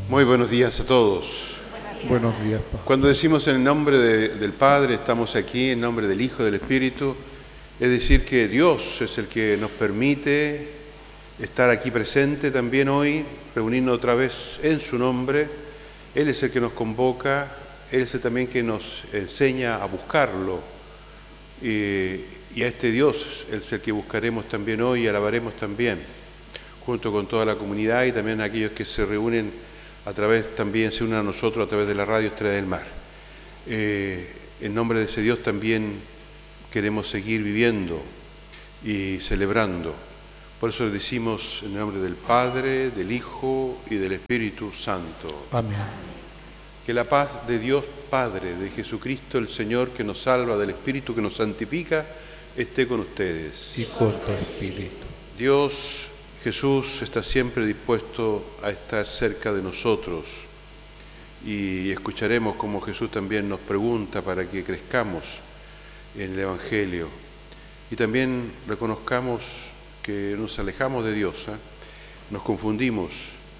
Muy buenos días a todos. Buenos días, Padre. Cuando decimos en el nombre del Padre, estamos aquí en nombre del Hijo y del Espíritu, es decir que Dios es el que nos permite estar aquí presente también hoy, reunirnos otra vez en su nombre. Él es el que nos convoca, Él es el también que nos enseña a buscarlo. Y a este Dios es el que buscaremos también hoy y alabaremos también, junto con toda la comunidad y también aquellos que se reúnen a través, también se unen a nosotros a través de la radio Estrella del Mar. En nombre de ese Dios también queremos seguir viviendo y celebrando. Por eso decimos en el nombre del Padre, del Hijo y del Espíritu Santo. Amén. Que la paz de Dios Padre, de Jesucristo el Señor, que nos salva, del Espíritu que nos santifica, esté con ustedes. Y con tu espíritu. Dios, Jesús, está siempre dispuesto a estar cerca de nosotros y escucharemos cómo Jesús también nos pregunta para que crezcamos en el Evangelio y también reconozcamos que nos alejamos de Dios, nos confundimos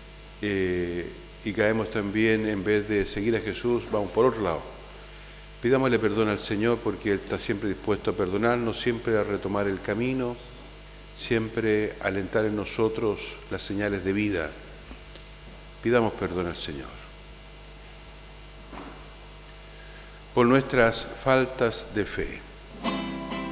y caemos también, en vez de seguir a Jesús, vamos por otro lado. Pidámosle perdón al Señor porque Él está siempre dispuesto a perdonarnos, siempre a retomar el camino, siempre alentar en nosotros las señales de vida. Pidamos perdón al Señor. Por nuestras faltas de fe.